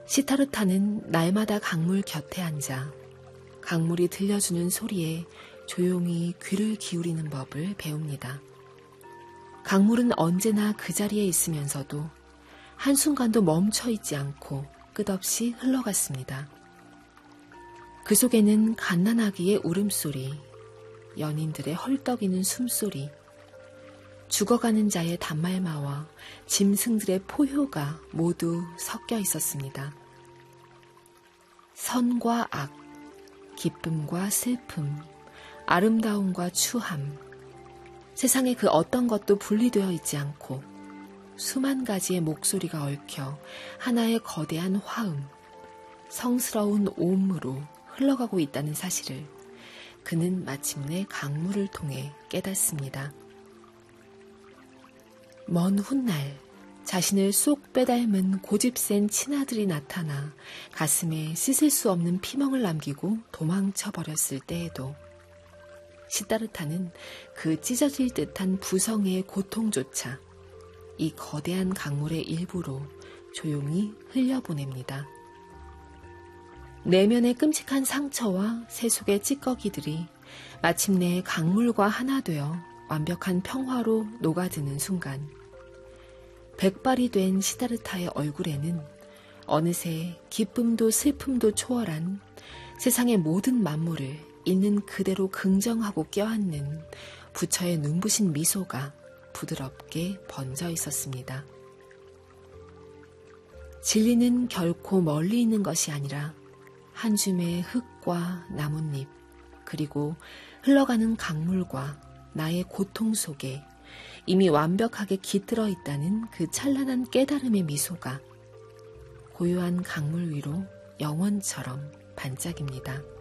시타르타는 날마다 강물 곁에 앉아 강물이 들려주는 소리에 조용히 귀를 기울이는 법을 배웁니다. 강물은 언제나 그 자리에 있으면서도 한순간도 멈춰 있지 않고 끝없이 흘러갔습니다. 그 속에는 갓난아기의 울음소리, 연인들의 헐떡이는 숨소리, 죽어가는 자의 단말마와 짐승들의 포효가 모두 섞여 있었습니다. 선과 악, 기쁨과 슬픔, 아름다움과 추함, 세상의 그 어떤 것도 분리되어 있지 않고 수만 가지의 목소리가 얽혀 하나의 거대한 화음, 성스러운 오음으로 흘러가고 있다는 사실을 그는 마침내 강물을 통해 깨닫습니다. 먼 훗날 자신을 쏙 빼닮은 고집센 친아들이 나타나 가슴에 씻을 수 없는 피멍을 남기고 도망쳐버렸을 때에도 시타르타는 그 찢어질 듯한 부성의 고통조차 이 거대한 강물의 일부로 조용히 흘려보냅니다. 내면의 끔찍한 상처와 세속의 찌꺼기들이 마침내 강물과 하나 되어 완벽한 평화로 녹아드는 순간 백발이 된 시타르타의 얼굴에는 어느새 기쁨도 슬픔도 초월한 세상의 모든 만물을 있는 그대로 긍정하고 껴안는 부처의 눈부신 미소가 부드럽게 번져 있었습니다. 진리는 결코 멀리 있는 것이 아니라 한 줌의 흙과 나뭇잎 그리고 흘러가는 강물과 나의 고통 속에 이미 완벽하게 깃들어 있다는 그 찬란한 깨달음의 미소가 고요한 강물 위로 영원처럼 반짝입니다.